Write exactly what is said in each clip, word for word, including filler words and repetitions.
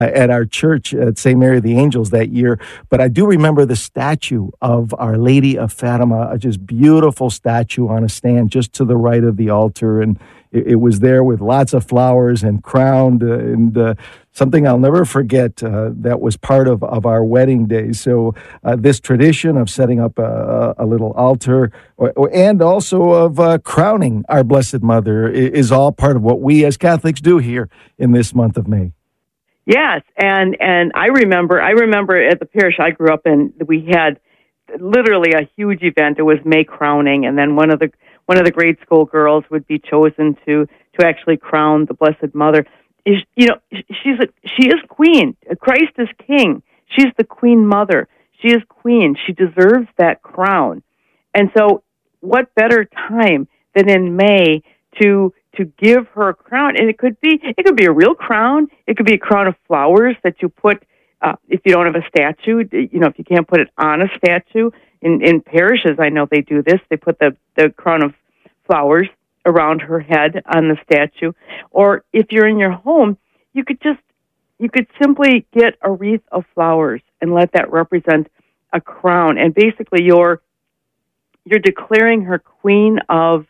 at our church at Saint Mary of the Angels that year. But I do remember the statue of Our Lady of Fatima, a just beautiful statue on a stand just to the right of the altar. And it, it was there with lots of flowers and crowned uh, and uh, something I'll never forget uh, that was part of, of our wedding day. So uh, this tradition of setting up a, a little altar or, or, and also of uh, crowning our Blessed Mother is, is all part of what we as Catholics do here in this month of May. Yes, and and I remember I remember at the parish I grew up in, we had literally a huge event. It was May crowning, and then one of the one of the grade school girls would be chosen to to actually crown the Blessed Mother. You know, she's a, she is queen. Christ is king. She's the Queen Mother. She is queen. She deserves that crown. And so, what better time than in May to to give her a crown? And it could be it could be a real crown. It could be a crown of flowers that you put. Uh, if you don't have a statue, you know, if you can't put it on a statue, in, in parishes, I know they do this. They put the, the crown of flowers around her head on the statue. Or if you're in your home, you could just, you could simply get a wreath of flowers and let that represent a crown. And basically you're, you're declaring her queen of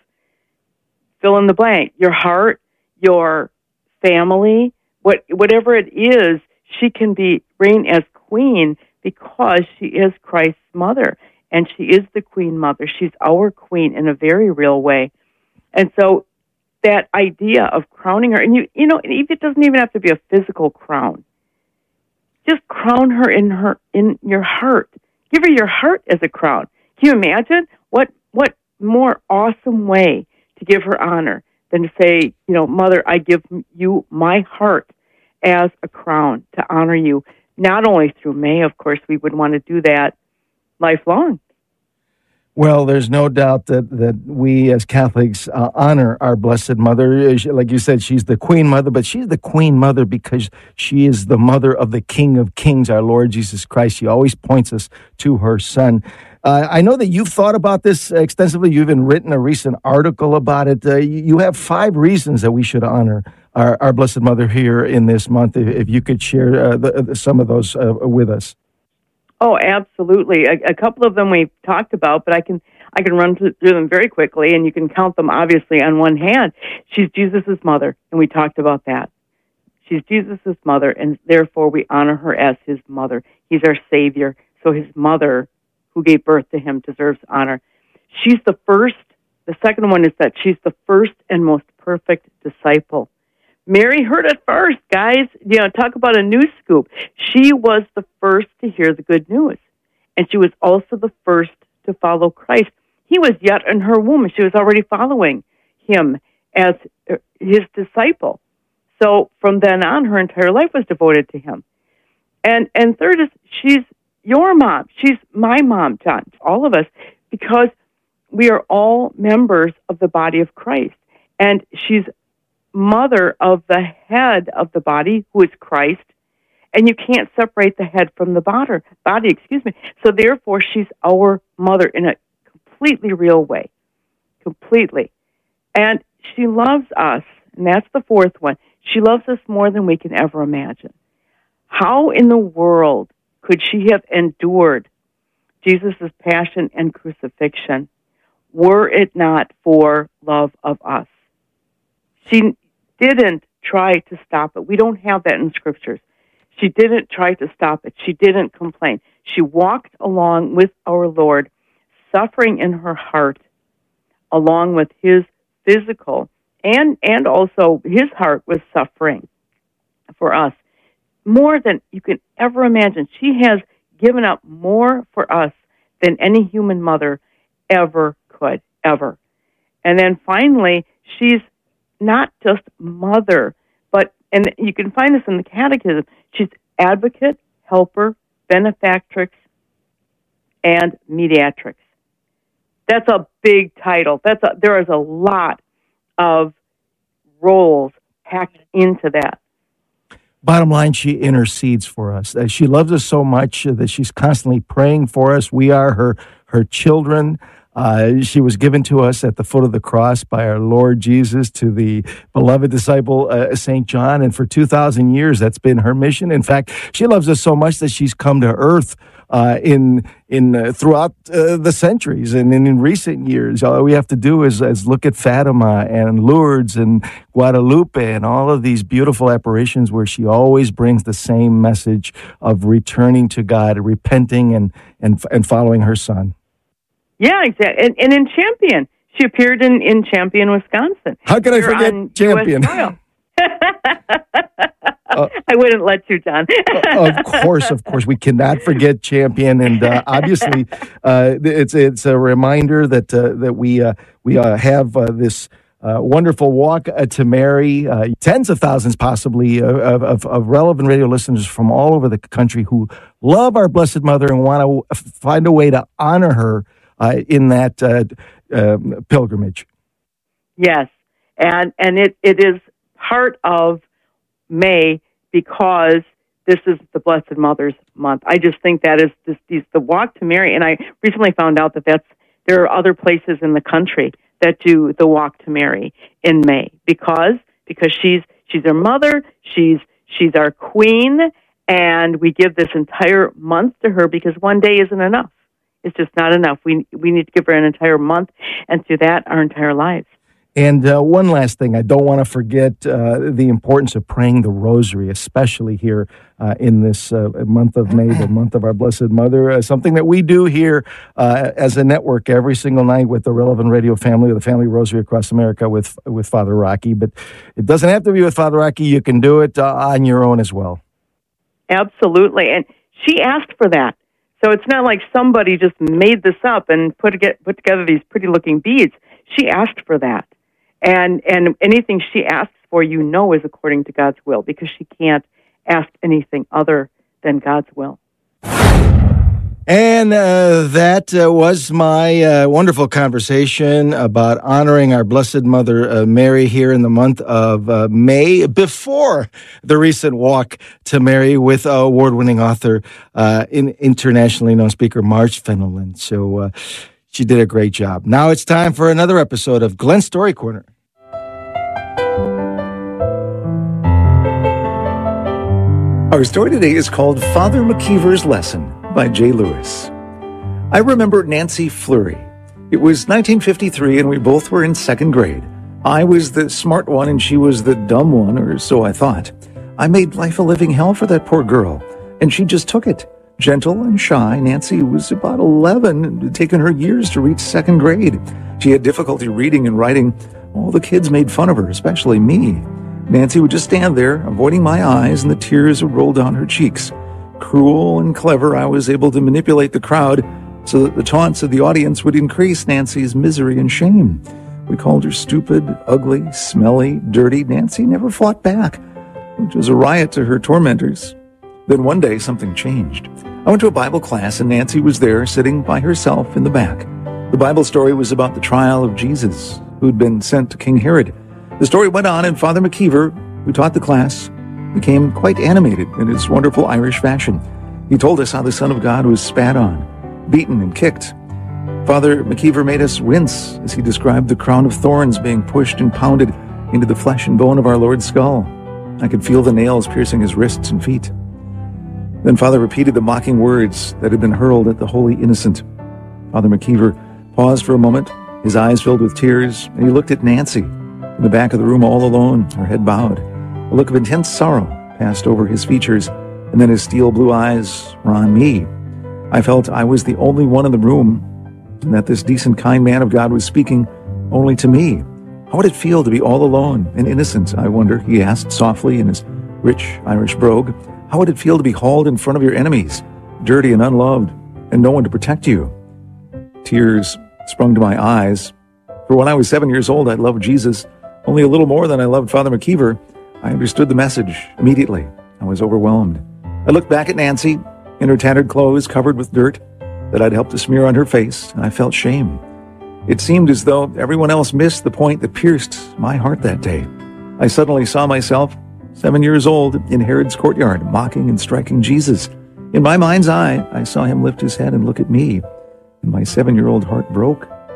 fill in the blank, your heart, your family, what, whatever it is. She can be reign as queen because she is Christ's mother, and she is the Queen Mother. She's our queen in a very real way. And so that idea of crowning her, and you you know, it doesn't even have to be a physical crown. Just crown her in her in your heart. Give her your heart as a crown. Can you imagine what what more awesome way to give her honor than to say, you know, Mother, I give you my heart as a crown to honor you, not only through May, of course, we would want to do that lifelong. Well, there's no doubt that, that we as Catholics uh, honor our Blessed Mother. Like you said, she's the Queen Mother, but she's the Queen Mother because she is the mother of the King of Kings, our Lord Jesus Christ. She always points us to her Son. Uh, I know that you've thought about this extensively. You've even written a recent article about it. Uh, you, you have five reasons that we should honor our, our Blessed Mother here in this month. If, if you could share uh, the, the, some of those uh, with us. Oh, absolutely. A, a couple of them we've talked about, but I can I can run through them very quickly, and you can count them obviously on one hand. She's Jesus' mother, and we talked about that. She's Jesus' mother, and therefore we honor her as his mother. He's our Savior, so his mother, who gave birth to him, deserves honor. She's the first. The second one is that she's the first and most perfect disciple. Mary heard it first, guys. You know, talk about a news scoop. She was the first to hear the good news, and she was also the first to follow Christ. He was yet in her womb. She was already following him as his disciple. So from then on, her entire life was devoted to him. And and third is she's your mom. She's my mom, John, all of us, because we are all members of the body of Christ. And she's mother of the head of the body, who is Christ, and you can't separate the head from the body, body, excuse me. So therefore, she's our mother in a completely real way, completely. And she loves us, and that's the fourth one. She loves us more than we can ever imagine. How in the world could she have endured Jesus' passion and crucifixion were it not for love of us? She didn't try to stop it. We don't have that in scriptures. She didn't try to stop it. She didn't complain. She walked along with our Lord, suffering in her heart, along with his physical, and, and also his heart was suffering for us. More than you can ever imagine. She has given up more for us than any human mother ever could, ever. And then finally, she's not just mother, but, and you can find this in the Catechism, she's advocate, helper, benefactrix, and mediatrix. That's a big title. That's a, there is a lot of roles packed into that. Bottom line, she intercedes for us. Uh, she loves us so much uh, that she's constantly praying for us. We are her her children. Uh, she was given to us at the foot of the cross by our Lord Jesus to the beloved disciple, uh, Saint John. And for two thousand years, that's been her mission. In fact, she loves us so much that she's come to earth uh, in in uh, throughout uh, the centuries. And in, in recent years, all we have to do is, is look at Fatima and Lourdes and Guadalupe and all of these beautiful apparitions where she always brings the same message of returning to God, repenting and, and, and following her son. Yeah, exactly. And, and in Champion, she appeared in, in Champion, Wisconsin. How could I forget Champion? uh, I wouldn't let you, John. Of course, of course. We cannot forget Champion. And uh, obviously, uh, it's it's a reminder that uh, that we, uh, we uh, have uh, this uh, wonderful walk uh, to Mary. Uh, tens of thousands, possibly, uh, of, of, of relevant radio listeners from all over the country who love our Blessed Mother and want to find a way to honor her Uh, in that uh, uh, pilgrimage. Yes, and and it, it is part of May because this is the Blessed Mother's month. I just think that is this, this, the Walk to Mary, and I recently found out that that's there are other places in the country that do the Walk to Mary in May because because she's she's our mother, she's she's our queen, and we give this entire month to her because one day isn't enough. It's just not enough. We we need to give her an entire month, and through that, our entire lives. And uh, one last thing, I don't want to forget uh, the importance of praying the Rosary, especially here uh, in this uh, month of May, the month of our Blessed Mother. Uh, something that we do here uh, as a network every single night with the Relevant Radio family, the Family Rosary across America with with Father Rocky. But it doesn't have to be with Father Rocky. You can do it uh, on your own as well. Absolutely, and she asked for that. So it's not like somebody just made this up and put get put together these pretty-looking beads. She asked for that. And and anything she asks for, you know, is according to God's will, because she can't ask anything other than God's will. And uh, that uh, was my uh, wonderful conversation about honoring our Blessed Mother uh, Mary here in the month of uh, May, before the recent Walk to Mary with uh, award-winning author, uh, in, internationally known speaker, Marge Fenelon. So uh, she did a great job. Now it's time for another episode of Glenn's Story Corner. Our story today is called Father McKeever's Lesson by Jay Lewis. I remember Nancy Fleury. It was nineteen fifty-three and we both were in second grade. I was the smart one and she was the dumb one, or so I thought. I made life a living hell for that poor girl, and she just took it. Gentle and shy, Nancy was about eleven and it had taken her years to reach second grade. She had difficulty reading and writing. All the kids made fun of her, especially me. Nancy would just stand there, avoiding my eyes, and the tears would roll down her cheeks. Cruel and clever, I was able to manipulate the crowd so that the taunts of the audience would increase Nancy's misery and shame. We called her stupid, ugly, smelly, dirty. Nancy never fought back, which was a riot to her tormentors. Then one day, something changed. I went to a Bible class, and Nancy was there, sitting by herself in the back. The Bible story was about the trial of Jesus, who had been sent to King Herod. The story went on, and Father McKeever, who taught the class, became quite animated in his wonderful Irish fashion. He told us how the Son of God was spat on, beaten, and kicked. Father McKeever made us wince as he described the crown of thorns being pushed and pounded into the flesh and bone of our Lord's skull. I could feel the nails piercing his wrists and feet. Then Father repeated the mocking words that had been hurled at the holy innocent. Father McKeever paused for a moment, his eyes filled with tears, and he looked at Nancy in the back of the room all alone, her head bowed. A look of intense sorrow passed over his features, and then his steel blue eyes were on me. I felt I was the only one in the room, and that this decent, kind man of God was speaking only to me. How would it feel to be all alone and innocent, I wonder, he asked softly in his rich Irish brogue. How would it feel to be hauled in front of your enemies, dirty and unloved, and no one to protect you? Tears sprung to my eyes. For when I was seven years old, I loved Jesus only a little more than I loved Father McKeever. I understood the message immediately. I was overwhelmed. I looked back at Nancy in her tattered clothes covered with dirt that I'd helped to smear on her face, and I felt shame. It seemed as though everyone else missed the point that pierced my heart that day. I suddenly saw myself, seven years old, in Herod's courtyard, mocking and striking Jesus. In my mind's eye, I saw him lift his head and look at me, and my seven-year-old heart broke.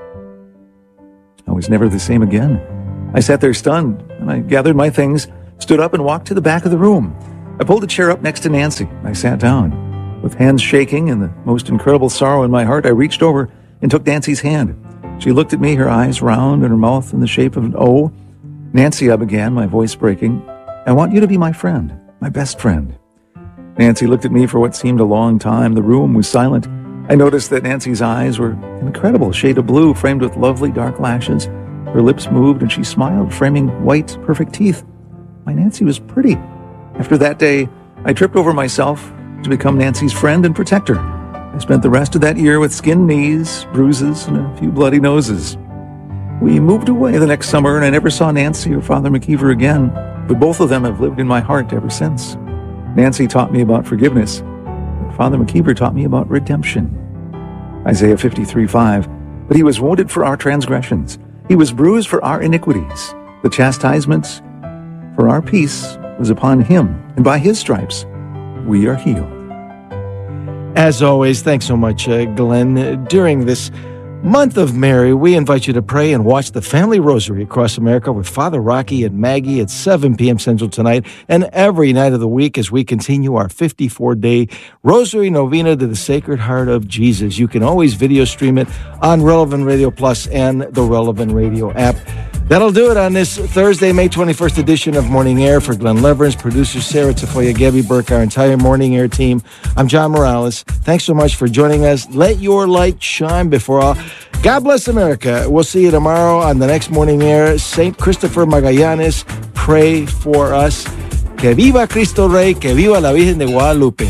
I was never the same again. I sat there stunned, and I gathered my things, stood up, and walked to the back of the room. I pulled a chair up next to Nancy. I sat down. With hands shaking and the most incredible sorrow in my heart, I reached over and took Nancy's hand. She looked at me, her eyes round and her mouth in the shape of an O. "Nancy," I began, my voice breaking, "I want you to be my friend, my best friend." Nancy looked at me for what seemed a long time. The room was silent. I noticed that Nancy's eyes were an incredible shade of blue, framed with lovely dark lashes. Her lips moved and she smiled, framing white, perfect teeth. My Nancy was pretty. After that day, I tripped over myself to become Nancy's friend and protector. I spent the rest of that year with skinned knees, bruises, and a few bloody noses. We moved away the next summer, and I never saw Nancy or Father McKeever again, but both of them have lived in my heart ever since. Nancy taught me about forgiveness, but Father McKeever taught me about redemption. Isaiah fifty-three five, "But he was wounded for our transgressions. He was bruised for our iniquities. The chastisement for our peace was upon him, and by his stripes we are healed." As always, thanks so much, uh, Glenn. During this month of Mary, we invite you to pray and watch the Family Rosary across America with Father Rocky and Maggie at seven p.m. Central tonight, and every night of the week as we continue our fifty-four day Rosary Novena to the Sacred Heart of Jesus. You can always video stream it on Relevant Radio Plus and the Relevant Radio app. That'll do it on this Thursday, May twenty-first edition of Morning Air. For Glenn Leverance, producer Sarah Tafoya, Gabby Burke, our entire Morning Air team, I'm John Morales. Thanks so much for joining us. Let your light shine before all. God bless America. We'll see you tomorrow on the next Morning Air. Saint Christopher Magallanes, pray for us. Que viva Cristo Rey, que viva la Virgen de Guadalupe.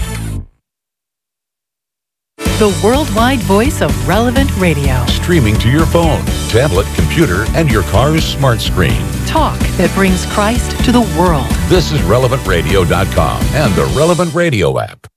The worldwide voice of Relevant Radio. Streaming to your phone, tablet, computer, and your car's smart screen. Talk that brings Christ to the world. This is relevant radio dot com and the Relevant Radio app.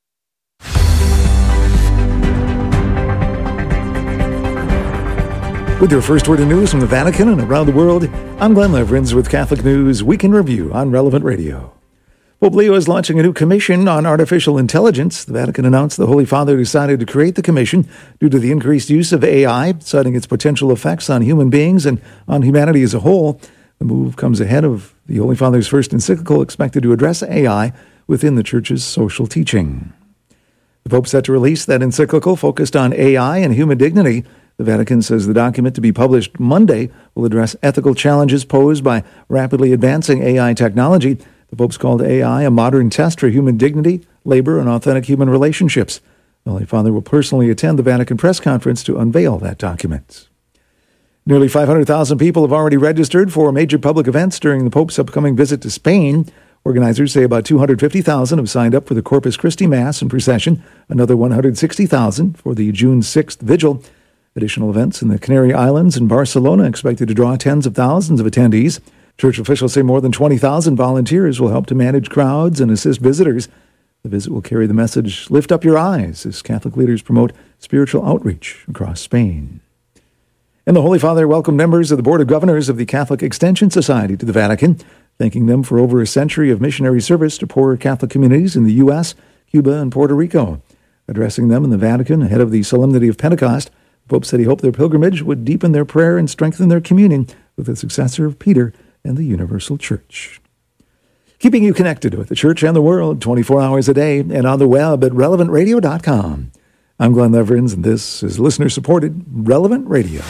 With your first word of news from the Vatican and around the world, I'm Glenn Leverance with Catholic News Week in Review on Relevant Radio. Pope Leo is launching a new commission on artificial intelligence. The Vatican announced the Holy Father decided to create the commission due to the increased use of A I, citing its potential effects on human beings and on humanity as a whole. The move comes ahead of the Holy Father's first encyclical expected to address A I within the Church's social teaching. The Pope set to release that encyclical focused on A I and human dignity. The Vatican says the document, to be published Monday, will address ethical challenges posed by rapidly advancing A I technology. The Pope's called A I a modern test for human dignity, labor, and authentic human relationships. The Holy Father will personally attend the Vatican press conference to unveil that document. Nearly five hundred thousand people have already registered for major public events during the Pope's upcoming visit to Spain. Organizers say about two hundred fifty thousand have signed up for the Corpus Christi Mass and procession, another one hundred sixty thousand for the June sixth Vigil. Additional events in the Canary Islands and Barcelona expected to draw tens of thousands of attendees. Church officials say more than twenty thousand volunteers will help to manage crowds and assist visitors. The visit will carry the message, "Lift up your eyes," as Catholic leaders promote spiritual outreach across Spain. And the Holy Father welcomed members of the Board of Governors of the Catholic Extension Society to the Vatican, thanking them for over a century of missionary service to poor Catholic communities in the U S, Cuba, and Puerto Rico. Addressing them in the Vatican ahead of the Solemnity of Pentecost, the Pope said he hoped their pilgrimage would deepen their prayer and strengthen their communion with the successor of Peter and the Universal Church. Keeping you connected with the Church and the world twenty-four hours a day and on the web at relevant radio dot com. I'm Glenn Leverance, and this is listener-supported Relevant Radio.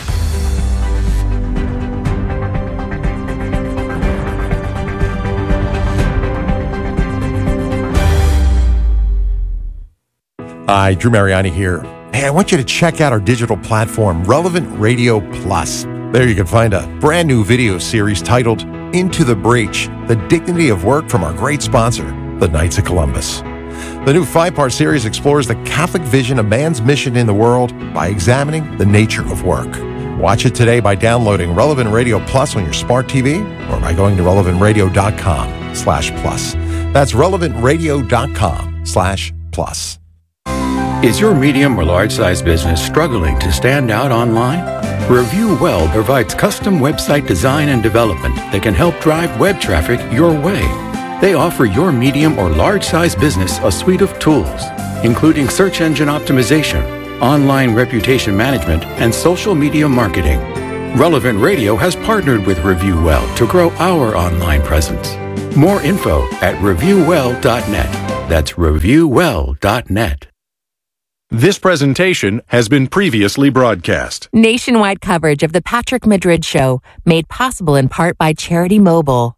Hi, Drew Mariani here. Hey, I want you to check out our digital platform, Relevant Radio Plus. There you can find a brand new video series titled Into the Breach, The Dignity of Work from our great sponsor, the Knights of Columbus. The new five-part series explores the Catholic vision of man's mission in the world by examining the nature of work. Watch it today by downloading Relevant Radio Plus on your smart T V or by going to relevant radio dot com slash plus. That's relevant radio dot com slash plus. Is your medium or large-size business struggling to stand out online? Review Well provides custom website design and development that can help drive web traffic your way. They offer your medium or large-size business a suite of tools, including search engine optimization, online reputation management, and social media marketing. Relevant Radio has partnered with ReviewWell to grow our online presence. More info at review well dot net. That's review well dot net. This presentation has been previously broadcast. Nationwide coverage of the Patrick Madrid Show, made possible in part by Charity Mobile.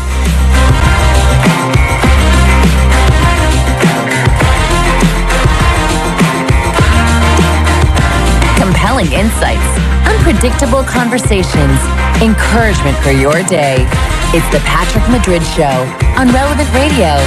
Compelling insights, unpredictable conversations, encouragement for your day. It's the Patrick Madrid Show on Relevant Radio.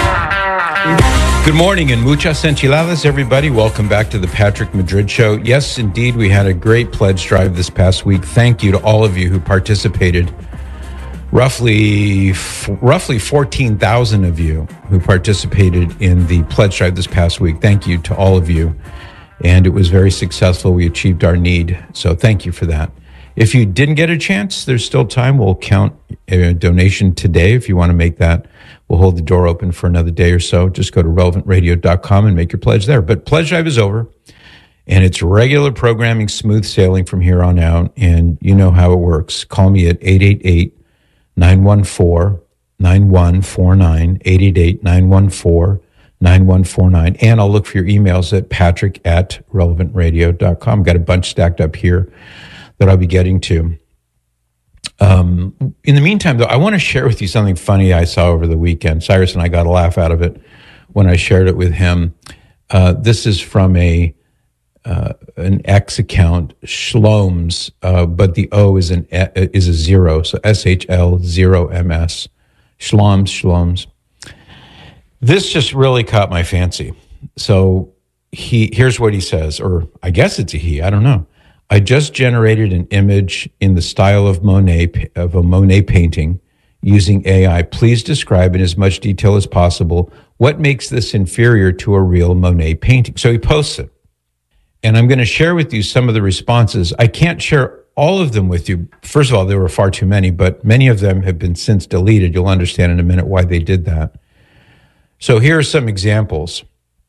Good morning and muchas enchiladas, everybody. Welcome back to the Patrick Madrid Show. Yes, indeed, we had a great pledge drive this past week. Thank you to all of you who participated. Roughly, f- roughly fourteen thousand of you who participated in the pledge drive this past week. Thank you to all of you. And it was very successful. We achieved our need. So thank you for that. If you didn't get a chance, there's still time. We'll count a donation today. If you want to make that, we'll hold the door open for another day or so. Just go to relevant radio dot com and make your pledge there. But pledge drive is over, and it's regular programming, smooth sailing from here on out. And you know how it works. Call me at eight eight eight, nine one four, nine one four nine, eight eight eight, nine one four, nine one four nine. And I'll look for your emails at patrick at relevant radio dot com. Got a bunch stacked up here that I'll be getting to. Um, in the meantime, though, I want to share with you something funny I saw over the weekend. Cyrus and I got a laugh out of it when I shared it with him. Uh, this is from a uh, an X account, Shloms, uh, but the O is an is a zero, so S H L zero M S. Shloms, Shloms. This just really caught my fancy. So he here's what he says, or I guess it's a he. I don't know. I just generated an image in the style of Monet, of a Monet painting using A I. Please describe in as much detail as possible what makes this inferior to a real Monet painting. So he posts it. And I'm going to share with you some of the responses. I can't share all of them with you. First of all, there were far too many, but many of them have been since deleted. You'll understand in a minute why they did that. So here are some examples.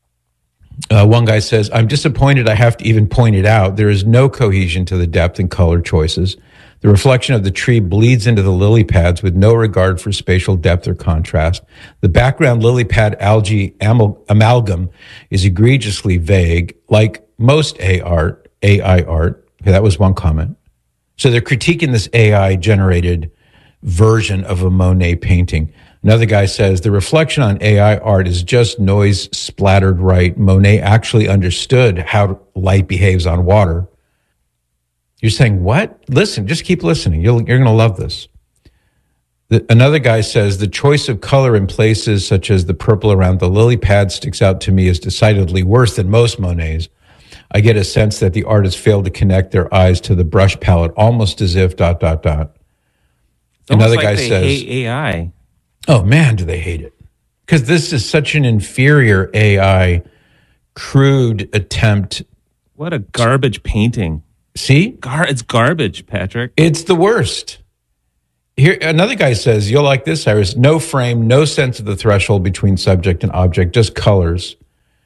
Uh, one guy says, I'm disappointed I have to even point it out. There is no cohesion to the depth and color choices. The reflection of the tree bleeds into the lily pads with no regard for spatial depth or contrast. The background lily pad algae amal- amalgam is egregiously vague, like most A art, A I art. Okay, that was one comment. So they're critiquing this A I-generated version of a Monet painting. Another guy says, the reflection on A I art is just noise splattered right. Monet actually understood how light behaves on water. You're saying, what? Listen, just keep listening. You'll, you're going to love this. The, another guy says, the choice of color in places such as the purple around the lily pad sticks out to me as decidedly worse than most Monets. I get a sense that the artists failed to connect their eyes to the brush palette, almost as if dot, dot, dot. It's Another like guy they says, hate A I. Oh, man, do they hate it. Because this is such an inferior A I, crude attempt. What a garbage painting. See? Gar- it's garbage, Patrick. It's the worst. Here, another guy says, you'll like this, Iris. No frame, no sense of the threshold between subject and object, just colors.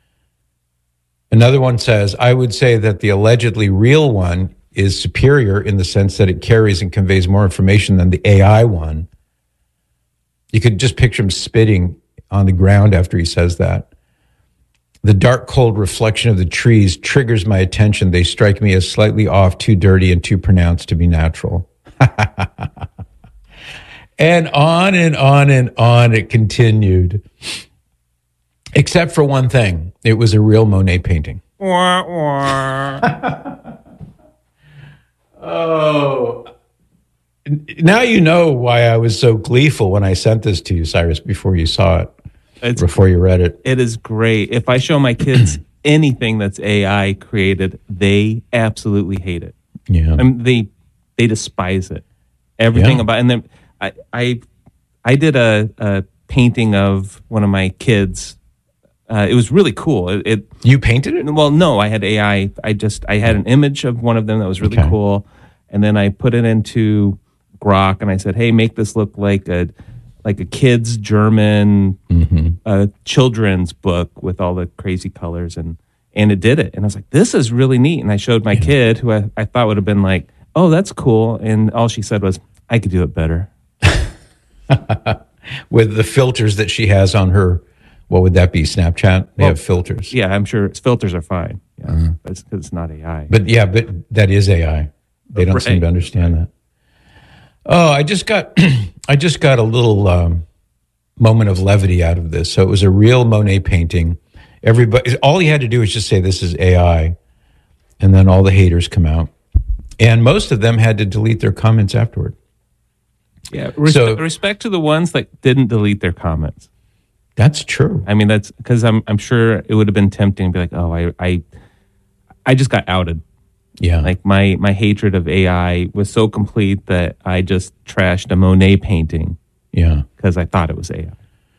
Another one says, I would say that the allegedly real one is superior in the sense that it carries and conveys more information than the A I one. You could just picture him spitting on the ground after he says that. The dark, cold reflection of the trees triggers my attention. They strike me as slightly off, too dirty, and too pronounced to be natural. And on and on and on it continued. Except for one thing. It was a real Monet painting. Wah, wah. Oh. Now you know why I was so gleeful when I sent this to you, Cyrus, before you saw it, it's, before you read it. It is great. If I show my kids anything that's A I created, they absolutely hate it. Yeah, I mean, they they despise it. Everything yeah. about, and then I I I did a, a painting of one of my kids. Uh, it was really cool. It, it you painted it? Well, no, I had A I. I just I had an image of one of them that was really okay. cool, and then I put it into Grok, and I said, "Hey, make this look like a like a kid's German mm-hmm. uh, children's book with all the crazy colors," and and it did it. And I was like, "This is really neat." And I showed my yeah. kid, who I, I thought would have been like, oh, that's cool. And all she said was, I could do it better. With the filters that she has on her, what would that be, Snapchat? They well, have filters. Yeah, I'm sure filters are fine. Yeah, uh-huh. But it's because it's not A I. But yeah, but that is A I. They don't right. seem to understand that. Oh, I just got, I just got a little um, moment of levity out of this. So it was a real Monet painting. Everybody, all he had to do was just say, this is A I. And then all the haters come out. And most of them had to delete their comments afterward. Yeah, res- so, respect to the ones that didn't delete their comments. That's true. I mean, that's because I'm I'm sure it would have been tempting to be like, oh, I I, I just got outed. Yeah. Like my, my hatred of A I was so complete that I just trashed a Monet painting. Yeah. Because I thought it was A I.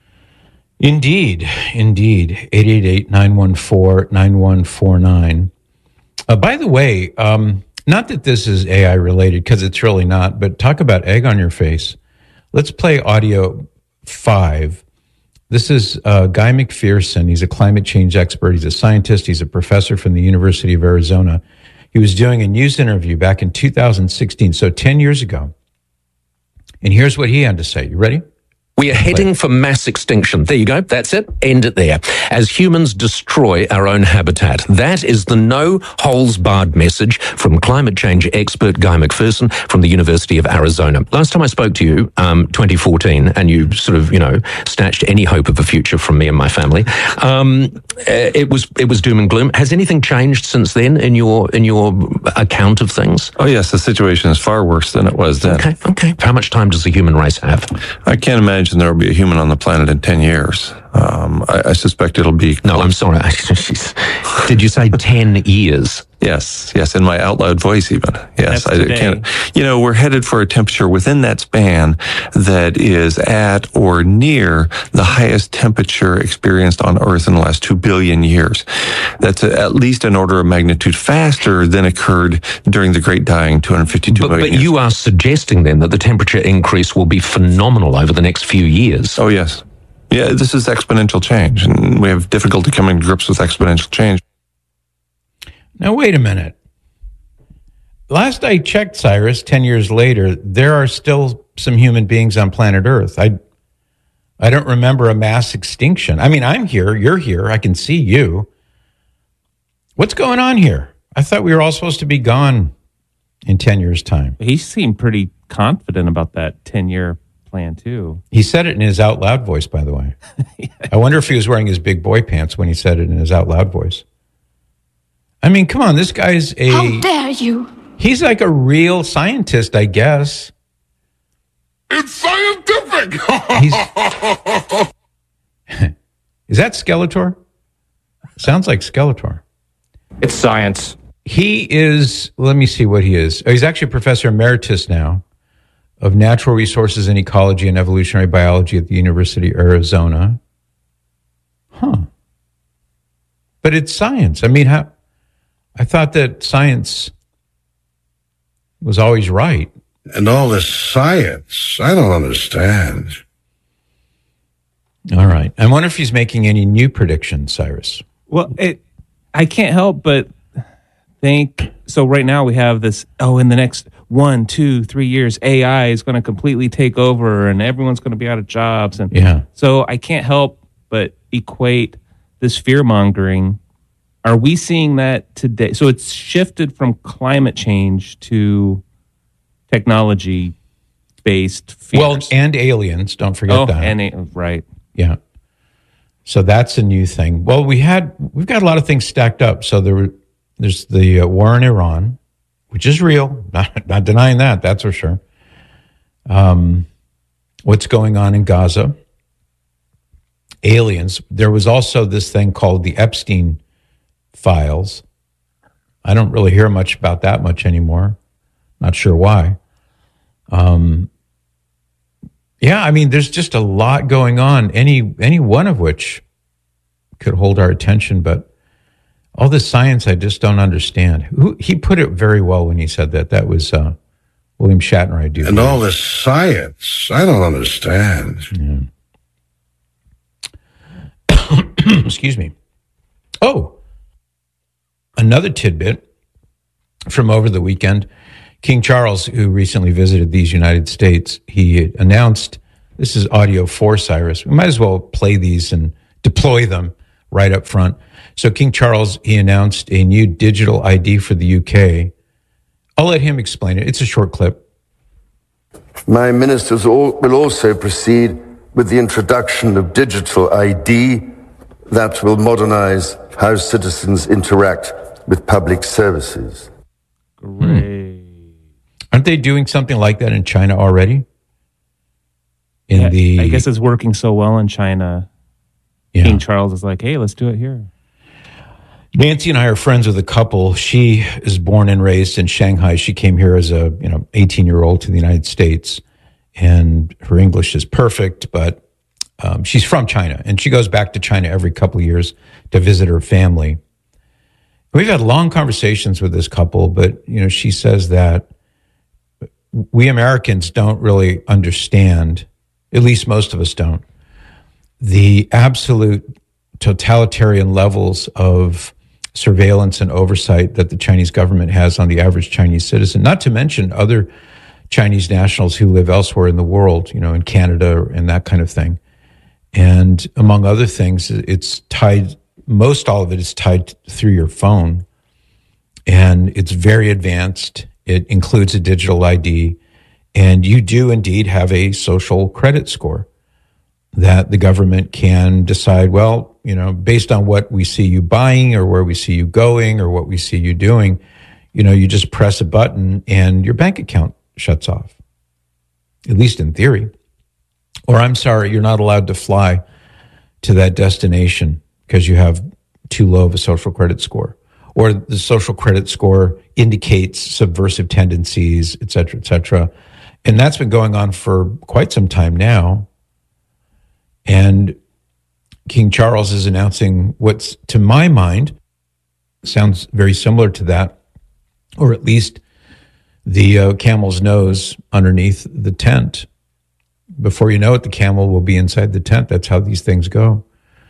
Indeed. Indeed. eight eight eight, nine one four, nine one four nine. Uh, by the way, um, not that this is A I related, because it's really not, but talk about egg on your face. Let's play audio five. This is uh, Guy McPherson. He's a climate change expert. He's a scientist. He's a professor from the University of Arizona. He was doing a news interview back in two thousand sixteen, so ten years ago. And here's what he had to say. You ready? We are heading for mass extinction. There you go. That's it. End it there. As humans destroy our own habitat. That is the no holes barred message from climate change expert Guy McPherson from the University of Arizona. Last time I spoke to you, um, twenty fourteen, and you sort of, you know, snatched any hope of a future from me and my family. Um, it was it was doom and gloom. Has anything changed since then in your in your account of things? Oh yes, the situation is far worse than it was then. Okay. Okay. How much time does the human race have? I can't imagine there will be a human on the planet in ten years. Um, I, I suspect it'll be... No, I'm sorry. Did you say ten years? Yes, yes, in my out loud voice even. Yes, That's I today. can't. You know, we're headed for a temperature within that span that is at or near the highest temperature experienced on Earth in the last two billion years. That's a, at least an order of magnitude faster than occurred during the Great Dying two hundred fifty-two but, million but years. you are suggesting then that the temperature increase will be phenomenal over the next few years. Oh, yes. Yeah, this is exponential change, and we have difficulty coming to grips with exponential change. Now, wait a minute. Last I checked, Cyrus, ten years later, there are still some human beings on planet Earth. I, I don't remember a mass extinction. I mean, I'm here. You're here. I can see you. What's going on here? I thought we were all supposed to be gone in ten years' time. He seemed pretty confident about that ten-year plan, too. He said it in his out loud voice, by the way. Yeah. I wonder if he was wearing his big boy pants when he said it in his out loud voice. I mean, come on, this guy's a... How dare you? He's like a real scientist, I guess. It's scientific! He's, is that Skeletor? Sounds like Skeletor. It's science. He is, let me see what he is. Oh, he's actually a professor emeritus now of natural resources and ecology and evolutionary biology at the University of Arizona. Huh. But it's science. I mean, how... I thought that science was always right. And all this science, I don't understand. All right. I wonder if he's making any new predictions, Cyrus. Well, it, I can't help but think, so right now we have this, oh, in the next one, two, three years, A I is going to completely take over and everyone's going to be out of jobs. And yeah. So I can't help but equate this fear-mongering. Are we seeing that today? So it's shifted from climate change to technology-based fears. Well, and aliens, don't forget oh, that. And, right. Yeah. So that's a new thing. Well, we had, we've got a lot of things stacked up. So there, there's the uh, war in Iran, which is real. Not, not denying that, that's for sure. Um, what's going on in Gaza? Aliens. There was also this thing called the Epstein files. I don't really hear much about that much anymore. Not sure why. Um, yeah, I mean, there's just a lot going on, any any one of which could hold our attention, but all this science I just don't understand. Who, he put it very well when he said that. That was uh, William Shatner, I do. And believe. All this science, I don't understand. Yeah. Excuse me. Oh, another tidbit from over the weekend. King Charles, who recently visited these United States, he announced, this is audio for Cyrus. We might as well play these and deploy them right up front. So King Charles, he announced a new digital I D for the U K. I'll let him explain it. It's a short clip. My ministers all, will also proceed with the introduction of digital I D that will modernize how citizens interact with public services. Great. Hmm. Aren't they doing something like that in China already? In yeah, the, I guess it's working so well in China. Yeah. King Charles is like, hey, let's do it here. Nancy and I are friends with a couple. She is born and raised in Shanghai. She came here as a, you know, eighteen-year-old to the United States, and her English is perfect, but um, she's from China, and she goes back to China every couple of years to visit her family. We've had long conversations with this couple, but, you know, she says that we Americans don't really understand, at least most of us don't, the absolute totalitarian levels of surveillance and oversight that the Chinese government has on the average Chinese citizen, not to mention other Chinese nationals who live elsewhere in the world, you know, in Canada and that kind of thing. And among other things, it's tied, most all of it is tied through your phone. And it's very advanced. It includes a digital I D. And you do indeed have a social credit score that the government can decide, well, you know, based on what we see you buying or where we see you going or what we see you doing, you know, you just press a button and your bank account shuts off, at least in theory. Or I'm sorry, you're not allowed to fly to that destination because you have too low of a social credit score. Or the social credit score indicates subversive tendencies, et cetera, et cetera. And that's been going on for quite some time now. And King Charles is announcing what's, to my mind, sounds very similar to that, or at least the uh, camel's nose underneath the tent. Before you know it, the camel will be inside the tent. That's how these things go.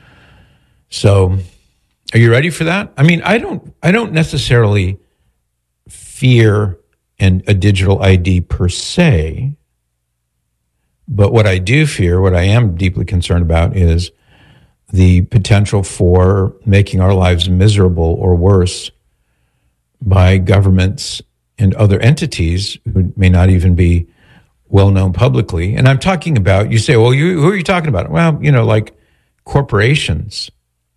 So, are you ready for that? I mean, I don't, I don't necessarily fear an, a digital I D per se. But what I do fear, what I am deeply concerned about, is the potential for making our lives miserable or worse by governments and other entities who may not even be well known publicly. And I'm talking about, you say, well, you, who are you talking about? Well, you know, like corporations.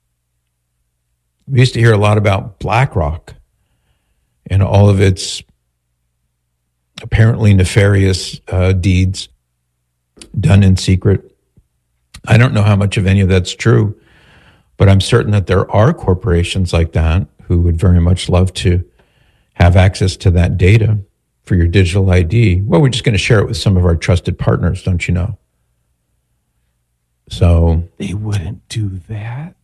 We used to hear a lot about BlackRock and all of its apparently nefarious uh, deeds done in secret. I don't know how much of any of that's true, but I'm certain that there are corporations like that who would very much love to have access to that data for your digital I D. Well, we're just going to share it with some of our trusted partners, don't you know? So they wouldn't do that.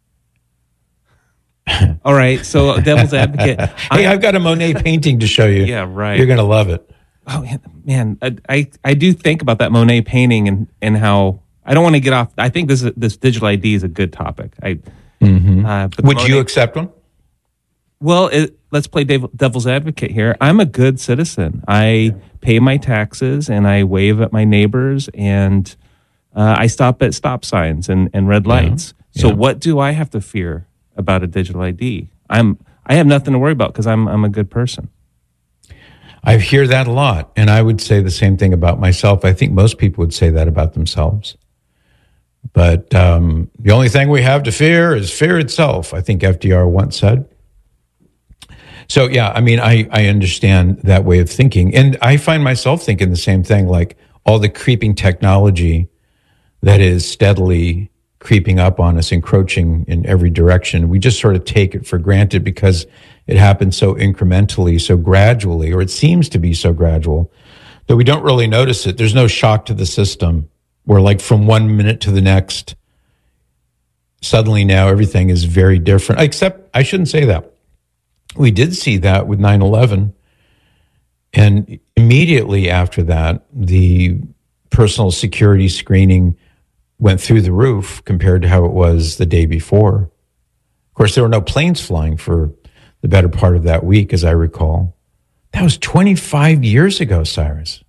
All right, so devil's advocate. Hey, I've got a Monet painting to show you. Yeah, right. You're going to love it. Oh man, I, I I do think about that Monet painting and and how I don't want to get off. I think this this digital I D is a good topic. I mm-hmm. uh, but would Monet, you accept one? Well, it, let's play devil, devil's advocate here. I'm a good citizen. I pay my taxes and I wave at my neighbors and uh, I stop at stop signs and, and red lights. Yeah. So yeah. What do I have to fear about a digital I D? I'm I have nothing to worry about because I'm I'm a good person. I hear that a lot, and I would say the same thing about myself. I think most people would say that about themselves. But um, the only thing we have to fear is fear itself, I think F D R once said. So, yeah, I mean, I, I understand that way of thinking. And I find myself thinking the same thing, like all the creeping technology that is steadily creeping up on us, encroaching in every direction. We just sort of take it for granted because it happens so incrementally, so gradually, or it seems to be so gradual, that we don't really notice it. There's no shock to the system where, like, from one minute to the next, suddenly now everything is very different. Except, I shouldn't say that. We did see that with nine eleven. And immediately after that, the personal security screening went through the roof compared to how it was the day before. Of course, there were no planes flying for the better part of that week, as I recall. That was twenty-five years ago, Cyrus.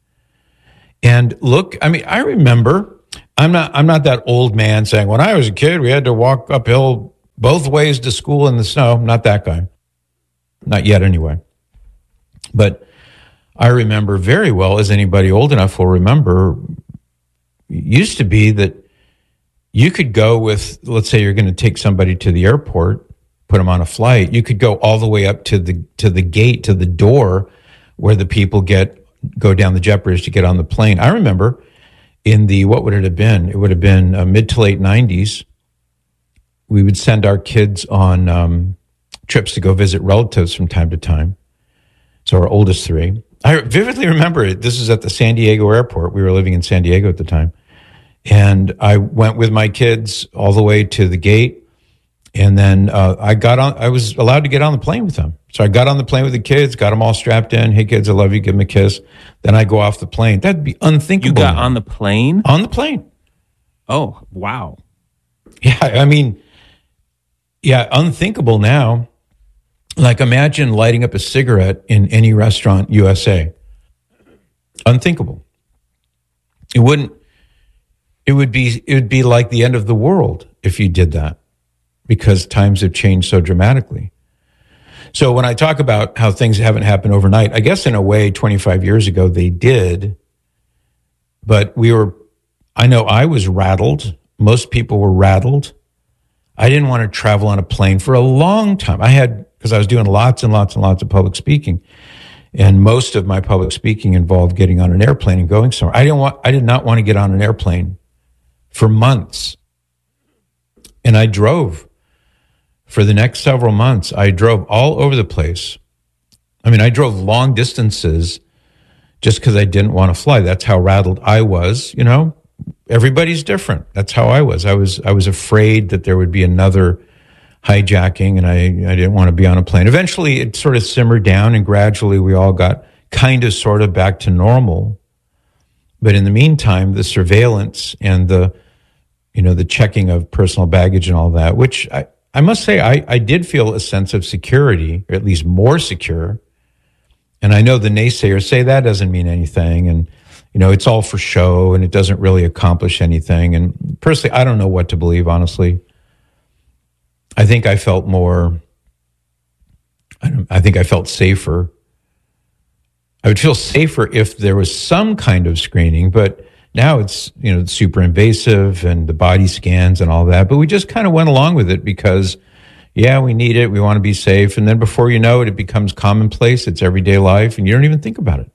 And look, I mean, I remember, I'm not, I'm not that old man saying, when I was a kid, we had to walk uphill both ways to school in the snow. I'm not that guy. Not yet, anyway. But I remember very well, as anybody old enough will remember, it used to be that you could go with, let's say you're going to take somebody to the airport, put them on a flight. You could go all the way up to the to the gate, to the door where the people get go down the jet bridge to get on the plane. I remember in the, what would it have been? It would have been uh, mid to late nineties. We would send our kids on um, trips to go visit relatives from time to time. So our oldest three. I vividly remember it. This is at the San Diego airport. We were living in San Diego at the time. And I went with my kids all the way to the gate. And then uh, I got on, I was allowed to get on the plane with them. So I got on the plane with the kids, got them all strapped in. Hey, kids, I love you. Give them a kiss. Then I go off the plane. That'd be unthinkable. You got now. on the plane? On the plane. Oh, wow. Yeah, I mean, yeah, unthinkable now. Like, imagine lighting up a cigarette in any restaurant, U S A. Unthinkable. It wouldn't, it would be, it would be like the end of the world if you did that, because times have changed so dramatically. So when I talk about how things haven't happened overnight, I guess in a way, twenty-five years ago, they did. But we were, I know I was rattled. Most people were rattled. I didn't want to travel on a plane for a long time. I had, because I was doing lots and lots and lots of public speaking. And most of my public speaking involved getting on an airplane and going somewhere. I didn't want, I did not want to get on an airplane for months. And I drove. For the next several months, I drove all over the place. I mean, I drove long distances just because I didn't want to fly. That's how rattled I was. You know, everybody's different. That's how I was. I was I was afraid that there would be another hijacking, and I, I didn't want to be on a plane. Eventually, it sort of simmered down, and gradually we all got kind of sort of back to normal. But in the meantime, the surveillance and the, you know, the checking of personal baggage and all that, which I, I must say, I, I did feel a sense of security, or at least more secure. And I know the naysayers say that doesn't mean anything. And, you know, it's all for show and it doesn't really accomplish anything. And personally, I don't know what to believe, honestly. I think I felt more, I, don't, I think I felt safer. I would feel safer if there was some kind of screening, but now it's, you know, super invasive and the body scans and all that. But we just kind of went along with it because, yeah, we need it. We want to be safe. And then before you know it, it becomes commonplace. It's everyday life and you don't even think about it.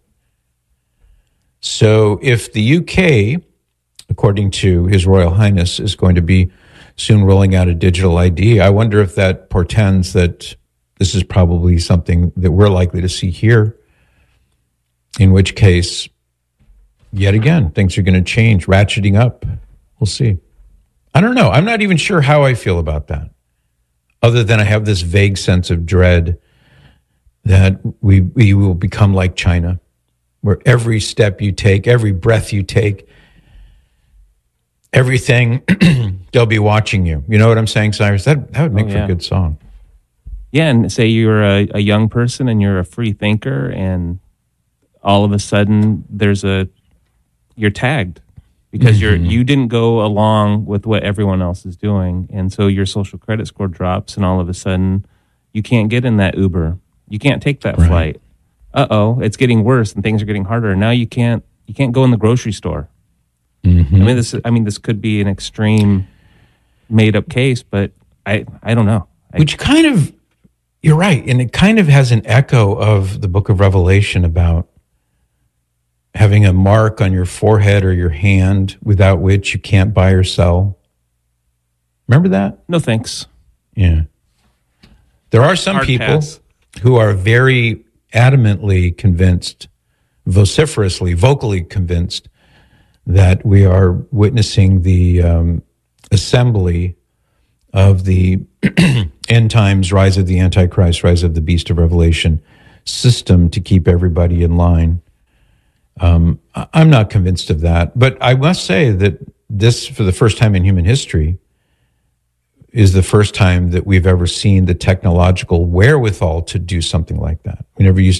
So if the U K, according to His Royal Highness, is going to be soon rolling out a digital I D, I wonder if that portends that this is probably something that we're likely to see here, in which case, yet again, things are going to change, ratcheting up. We'll see. I don't know. I'm not even sure how I feel about that, other than I have this vague sense of dread that we we will become like China, where every step you take, every breath you take, everything, they'll be watching you. You know what I'm saying, Cyrus? That, that would make oh, yeah. for a good song. Yeah, and say you're a, a young person and you're a free thinker, and all of a sudden there's a you're tagged because mm-hmm. you're you didn't go along with what everyone else is doing, and so your social credit score drops, and all of a sudden you can't get in that Uber, you can't take that right. flight. Uh oh, it's getting worse, and things are getting harder. Now you can't you can't go in the grocery store. Mm-hmm. I mean this I mean this could be an extreme made up case, but I I don't know. I, Which kind of you're right, and it kind of has an echo of the Book of Revelation about having a mark on your forehead or your hand without which you can't buy or sell. Remember that? No thanks. Yeah. There are some Hard people pass. who are very adamantly convinced, vociferously, vocally convinced, that we are witnessing the um, assembly of the end times, rise of the Antichrist, rise of the beast of Revelation system to keep everybody in line. Um, I'm not convinced of that, but I must say that this, for the first time in human history, is the first time that we've ever seen the technological wherewithal to do something like that. We never used to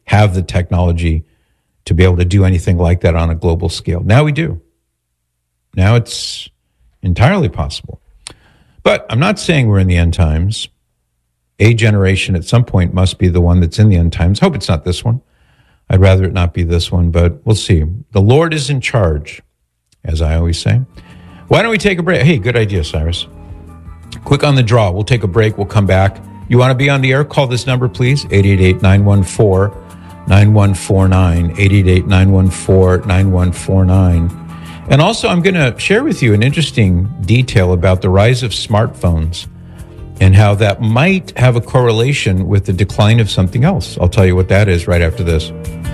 have the technology to be able to do anything like that on a global scale. Now we do. Now it's entirely possible. But I'm not saying we're in the end times. A generation at some point must be the one that's in the end times. Hope it's not this one. I'd rather it not be this one, but we'll see. The Lord is in charge, as I always say. Why don't we take a break? Hey, good idea, Cyrus. Quick on the draw. We'll take a break. We'll come back. You want to be on the air? Call this number, please. eight eight eight, nine one four, nine one four nine. eight eight eight, nine one four, nine one four nine. And also, I'm going to share with you an interesting detail about the rise of smartphones and how that might have a correlation with the decline of something else. I'll tell you what that is right after this.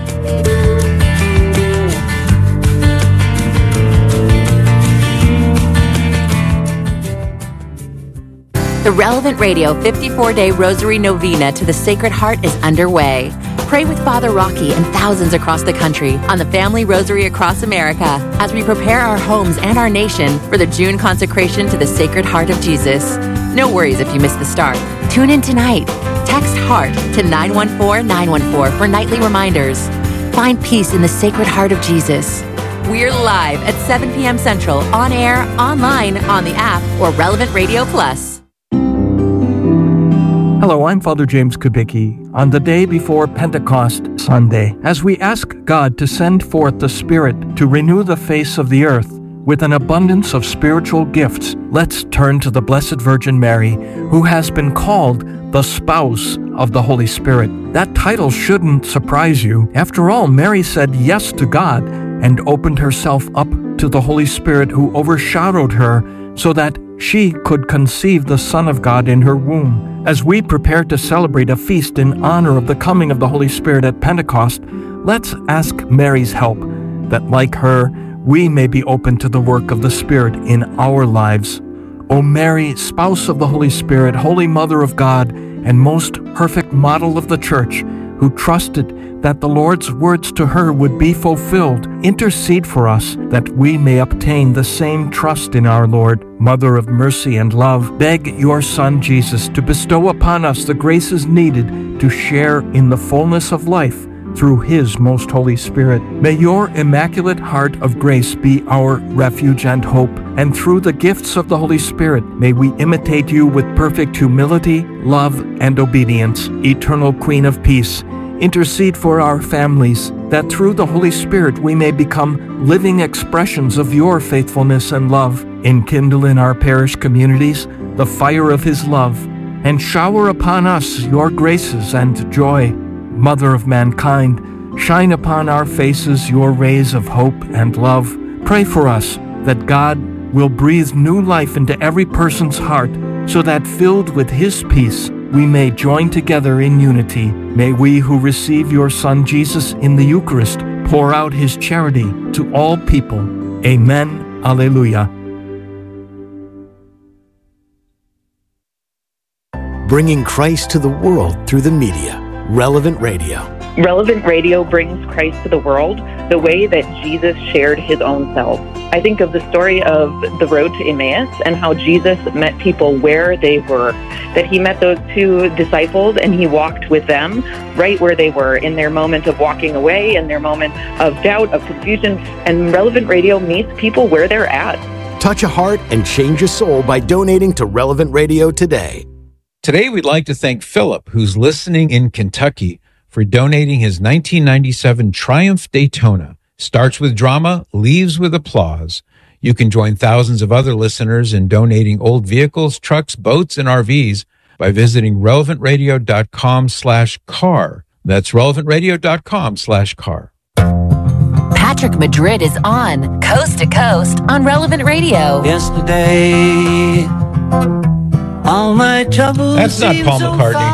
The Relevant Radio fifty-four day Rosary Novena to the Sacred Heart is underway. Pray with Father Rocky and thousands across the country on the Family Rosary across America as we prepare our homes and our nation for the June consecration to the Sacred Heart of Jesus. No worries if you missed the start. Tune in tonight. Text HEART to nine one four nine one four for nightly reminders. Find peace in the Sacred Heart of Jesus. We're live at seven p.m. Central, on air, online, on the app, or Relevant Radio Plus. Hello, I'm Father James Kubicki. On the day before Pentecost Sunday, as we ask God to send forth the Spirit to renew the face of the earth with an abundance of spiritual gifts, let's turn to the Blessed Virgin Mary, who has been called the spouse of the Holy Spirit. That title shouldn't surprise you. After all, Mary said yes to God and opened herself up to the Holy Spirit, who overshadowed her so that she could conceive the Son of God in her womb. As we prepare to celebrate a feast in honor of the coming of the Holy Spirit at Pentecost, let's ask Mary's help, that like her, we may be open to the work of the Spirit in our lives. O Mary, spouse of the Holy Spirit, Holy Mother of God, and most perfect model of the Church, who trusted that the Lord's words to her would be fulfilled, intercede for us that we may obtain the same trust in our Lord. Mother of mercy and love, beg your Son Jesus to bestow upon us the graces needed to share in the fullness of life through His most Holy Spirit. May your Immaculate Heart of Grace be our refuge and hope, and through the gifts of the Holy Spirit, may we imitate you with perfect humility, love, and obedience. Eternal Queen of Peace, intercede for our families, that through the Holy Spirit we may become living expressions of your faithfulness and love. Enkindle in our parish communities the fire of His love, and shower upon us your graces and joy. Mother of mankind, shine upon our faces your rays of hope and love. Pray for us that God will breathe new life into every person's heart, so that filled with His peace, we may join together in unity. May we who receive your Son Jesus in the Eucharist pour out His charity to all people. Amen. Alleluia. Bringing Christ to the world through the media. Relevant Radio. Relevant Radio brings Christ to the world the way that Jesus shared His own self. I think of the story of the road to Emmaus and how Jesus met people where they were, that He met those two disciples and He walked with them right where they were in their moment of walking away, in their moment of doubt, of confusion. And Relevant Radio meets people where they're at. Touch a heart and change a soul by donating to Relevant Radio today. Today, we'd like to thank Philip, who's listening in Kentucky, for donating his nineteen ninety-seven Triumph Daytona. Starts with drama, leaves with applause. You can join thousands of other listeners in donating old vehicles, trucks, boats, and R Vs by visiting relevantradio.com slash car. That's relevantradio.com slash car. Patrick Madrid is on, coast to coast, on Relevant Radio. Yesterday, all my troubles. That's not Paul McCartney.